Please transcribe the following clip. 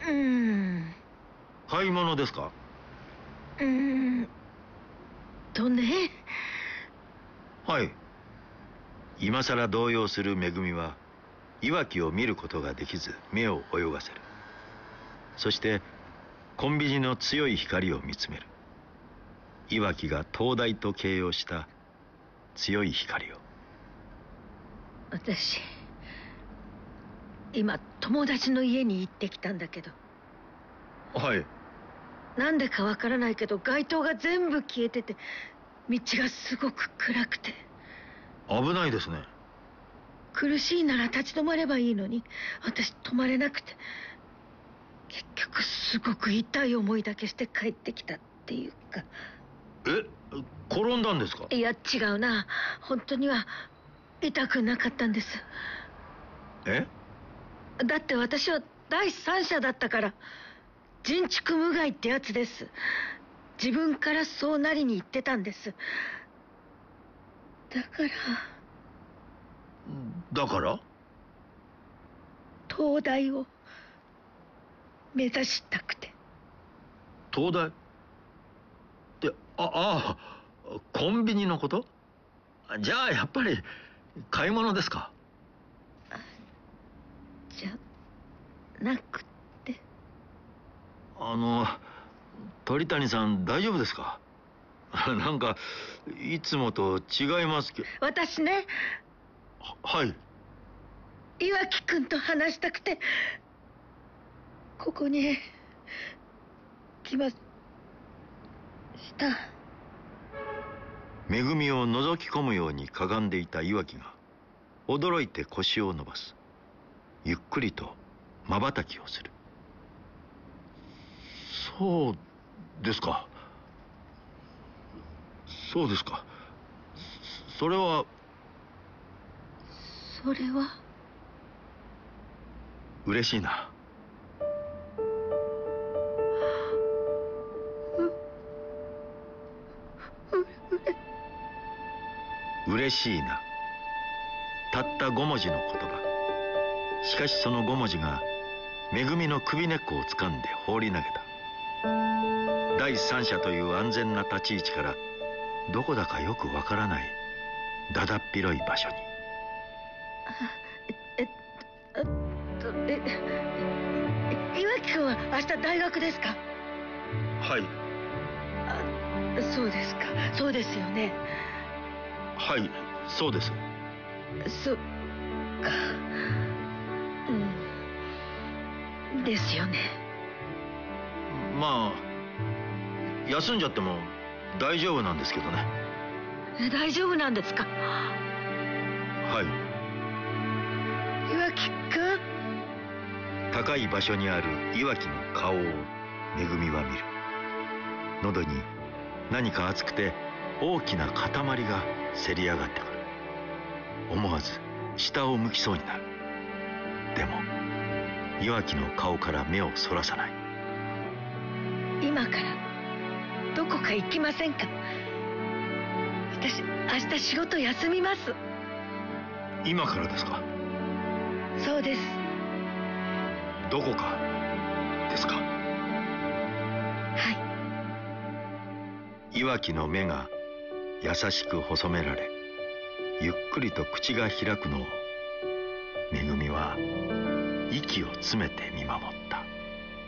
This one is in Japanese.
買い物ですか？ ね。 はい。今さら動揺するめぐみは、岩城を見ることができず目を泳がせる。そしてコンビニの強い光を見つめる。岩城が灯台と形容した強い光を。 私今友達の家に行ってきたんだけど。 はい。 なんでかわからないけど街灯が全部消えてて、道がすごく暗くて。 危ないですね。 苦しいなら立ち止まればいいのに、私止まれなくて、結局すごく痛い思いだけして帰ってきたっていうか。 転んだんですか？ いや違うな、本当には痛くなかったんです。だって私は第三者だったから。人畜無害ってやつです。自分からそうなりに言ってたんです。 だから東大を目指したくて。 東大って、コンビニのこと？じゃあやっぱり買い物ですか？ じゃなくて。 鳥谷さん大丈夫ですか？なんかいつもと違いますけど。 私ね。 はい。 岩城くんと話したくてここに来ました。 めぐみを覗き込むようにかがんでいた岩城が驚いて腰を伸ばす。ゆっくりとまばたきをする。そうですか。そうですか。それは嬉しいな。嬉しいな。たった5文字の言葉。しかしその5文字がめぐみの首根っこを掴んで放り投げた。第三者という安全な立ち位置からどこだかよくわからないだだっ広い場所に。 岩城くんは明日大学ですか？ はい。 そうですか。そうですよね。 はい、そうです。 そっか。ですよね。 まあ休んじゃっても大丈夫なんですけどね。 大丈夫なんですか？ はい。 岩城くん。 高い場所にある岩城の顔をめぐみは見る。喉に何か熱くて大きな塊がせり上がってくる。思わず下を向きそうになる。でも岩城の顔から目をそらさない。 今からどこか行きませんか？私明日仕事休みます。 今からですか？ そうです。 どこかですか？ はい。 岩城の目が優しく細められ、ゆっくりと口が開くのをめぐみは息を詰めて見守った。